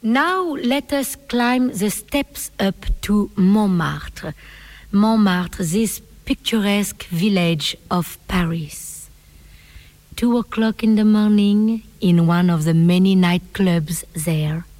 Now let us climb the steps up to Montmartre. Montmartre, this picturesque village of Paris. 2 o'clock in the morning in one of the many nightclubs there.